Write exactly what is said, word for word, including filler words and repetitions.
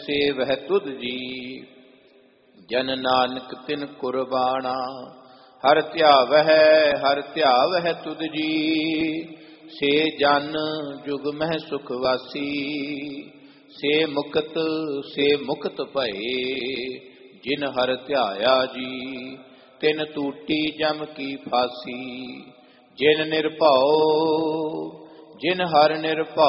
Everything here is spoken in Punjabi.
ਸੇਵਹਿ ਤੁਧ ਜੀ। ਜਨ ਨਾਨਕ ਤਿਨ ਕੁਰਬਾਨਾ, ਹਰ ਧਿਆਵਹਿ ਹਰ ਧਿਆਵਹਿ ਤੁਧ ਜੀ। ਸੇ ਜਨ ਜੁਗ ਮਹਿ ਸੁਖ ਵਾਸੀ, ਸੇ ਮੁਕਤ ਸੇ ਮੁਕਤ ਭਏ। ਜਿਨ ਹਰ ਧਿਆਇਆ ਜੀ, ਤਿਨ ਟੂਟੀ ਜਮ ਕੀ ਫਾਸੀ। ਜਿਨ ਨਿਰਭਉ ਜਿਨ ਹਰ ਨਿਰਭਉ